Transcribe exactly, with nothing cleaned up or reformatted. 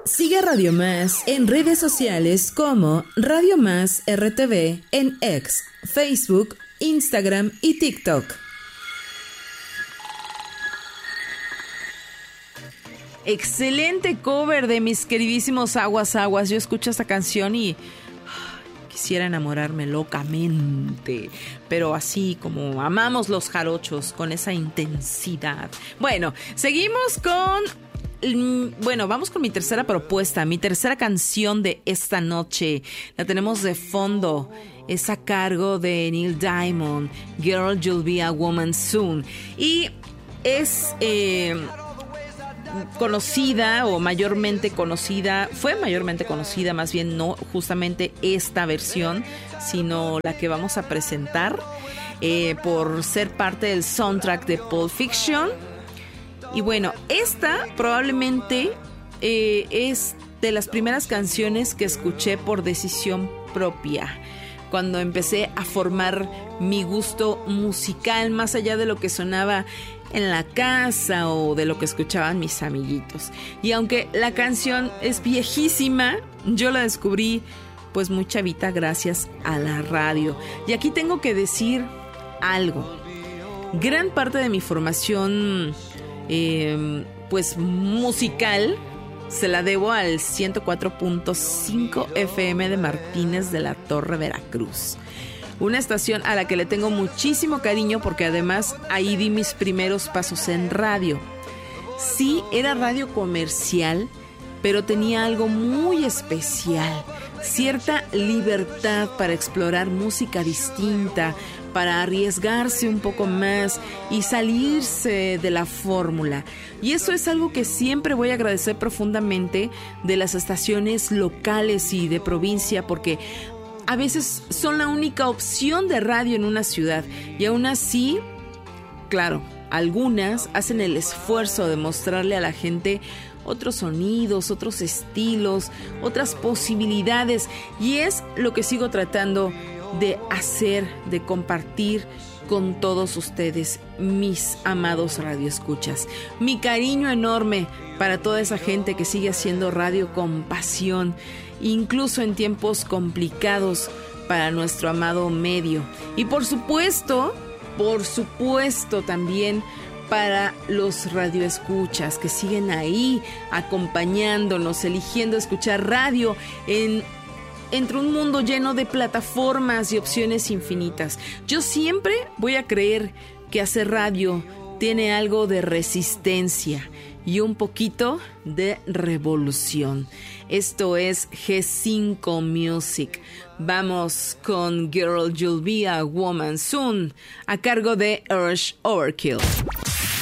Sigue a Radio Más en redes sociales como Radio Más R T V en X, Facebook, Instagram y TikTok. Excelente cover de mis queridísimos Aguas Aguas. Yo escucho esta canción y quisiera enamorarme locamente, pero así como amamos los jarochos, con esa intensidad. Bueno, seguimos con... Bueno, vamos con mi tercera propuesta, mi tercera canción de esta noche. La tenemos de fondo. Es a cargo de Neil Diamond, Girl, You'll Be a Woman Soon. Y es eh, conocida o mayormente conocida, fue mayormente conocida, más bien no justamente esta versión, sino la que vamos a presentar, eh, por ser parte del soundtrack de Pulp Fiction. Y bueno, esta probablemente eh, es de las primeras canciones que escuché por decisión propia, cuando empecé a formar mi gusto musical, más allá de lo que sonaba en la casa o de lo que escuchaban mis amiguitos. Y aunque la canción es viejísima, yo la descubrí pues muy chavita gracias a la radio. Y aquí tengo que decir algo. Gran parte de mi formación Eh, pues musical se la debo al ciento cuatro punto cinco F M de Martínez de la Torre, Veracruz. Una estación a la que le tengo muchísimo cariño porque además ahí di mis primeros pasos en radio. Sí, era radio comercial, pero tenía algo muy especial, cierta libertad para explorar música distinta, para arriesgarse un poco más y salirse de la fórmula. Y eso es algo que siempre voy a agradecer profundamente de las estaciones locales y de provincia, porque a veces son la única opción de radio en una ciudad. Y aún así, claro, algunas hacen el esfuerzo de mostrarle a la gente otros sonidos, otros estilos, otras posibilidades. Y es lo que sigo tratando de hacer, de compartir con todos ustedes, mis amados radioescuchas. Mi cariño enorme para toda esa gente que sigue haciendo radio con pasión, incluso en tiempos complicados para nuestro amado medio. Y por supuesto, por supuesto también para los radioescuchas que siguen ahí acompañándonos, eligiendo escuchar radio en entre un mundo lleno de plataformas y opciones infinitas. Yo siempre voy a creer que hacer radio tiene algo de resistencia y un poquito de revolución. Esto es G cinco Music. Vamos con Girl, You'll Be a Woman Soon, a cargo de Urge Overkill.